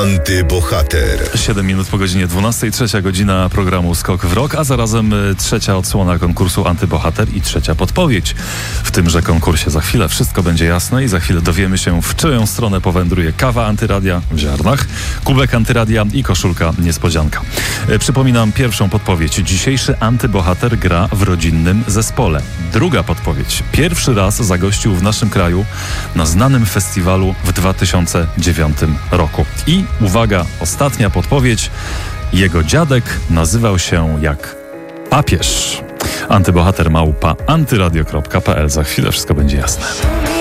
Antybohater. 7 minut po godzinie 12, trzecia godzina programu Skok w Rok, a zarazem trzecia odsłona konkursu Antybohater i trzecia podpowiedź. W tymże konkursie za chwilę wszystko będzie jasne i za chwilę dowiemy się, w czyją stronę powędruje kawa Antyradia w ziarnach, kubek Antyradia i koszulka niespodzianka. Przypominam pierwszą podpowiedź. Dzisiejszy Antybohater gra w rodzinnym zespole. Druga podpowiedź. Pierwszy raz zagościł w naszym kraju na znanym festiwalu w 2009 roku. I uwaga, ostatnia podpowiedź. Jego dziadek nazywał się jak papież. Antybohater @antyradio.pl. Za chwilę wszystko będzie jasne.